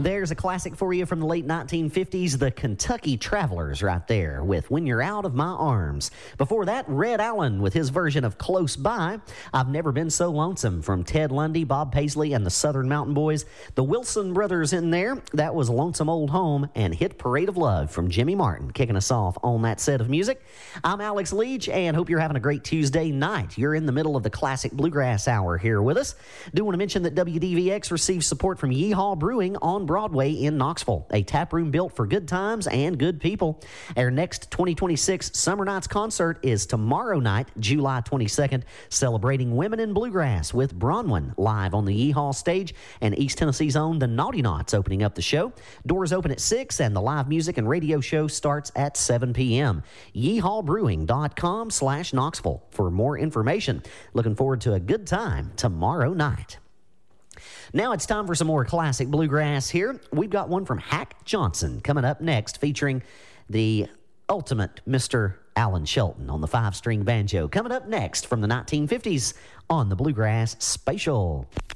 There's a classic for you from the late 1950s, the Kentucky Travelers right there with When You're Out of My Arms. Before that, Red Allen with his version of Close By, I've Never Been So Lonesome from Ted Lundy, Bob Paisley, and the Southern Mountain Boys. The Wilson Brothers in there, that was Lonesome Old Home, and Hit Parade of Love from Jimmy Martin, kicking us off on that set of music. I'm Alex Leach, and hope you're having a great Tuesday night. You're in the middle of the Classic Bluegrass Hour here with us. Do want to mention that WDVX receives support from Yeehaw Brewing on Broadway in Knoxville, a tap room built for good times and good people. Our next 2026 Summer Nights concert is tomorrow night, July 22nd, celebrating women in bluegrass with Bronwyn live on the Yeehaw stage, and East Tennessee's own The Naughty Knots opening up the show. Doors open at 6 and the live music and radio show starts at 7 p.m. yeehawbrewing.com/Knoxville for more information. Looking forward to a good time tomorrow night. Now it's time for some more classic bluegrass here. We've got one from Hack Johnson coming up next, featuring the ultimate Mr. Alan Shelton on the 5-string banjo. Coming up next from the 1950s on the Bluegrass Spatial.